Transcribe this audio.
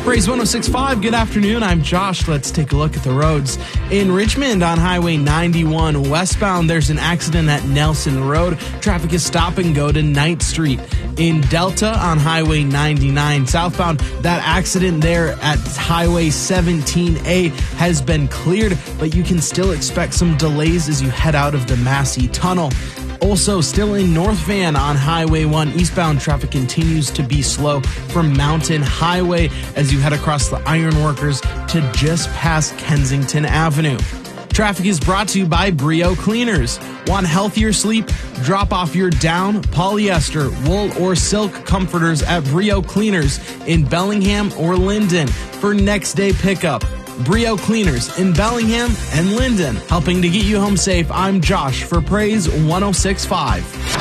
Praise 106.5, good afternoon. I'm Josh. Let's take a look at the roads. In Richmond on Highway 91 westbound, there's an accident at Nelson Road. Traffic is stop and go to Knight Street. In Delta on Highway 99 southbound, that accident there at Highway 17A has been cleared, but you can still expect some delays as you head out of the Massey Tunnel. Also, still in North Van on Highway 1 eastbound, traffic continues to be slow from Mountain Highway as you head across the Ironworkers to just past Kensington Avenue. Traffic is brought to you by Brio Cleaners. Want healthier sleep? Drop off your down, polyester, wool, or silk comforters at Brio Cleaners in Bellingham or Linden for next day pickup. Brio Cleaners in Bellingham and Linden, helping to get you home safe. I'm Josh for Praise 106.5.